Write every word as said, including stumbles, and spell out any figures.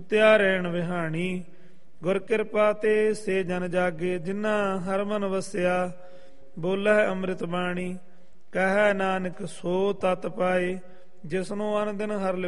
ਸੁਤਿਆ ਰਹਿਣ ਵਿਹਾਣੀ। ਗੁਰ ਕਿਰਪਾ ਤੇ ਸੇ ਜਨ ਜਾਗੇ, ਜਿਨ੍ਹਾਂ ਹਰ ਮਨ ਵਸਿਆ। ਬੋਲੈ ਅੰਮ੍ਰਿਤ ਬਾਣੀ, ਕਹਿ ਨਾਨਕ ਸੋ ਤਤ ਪਾਏ। ਜਿਸਨੂੰ ਅਨ ਦਿਨ ਹਰ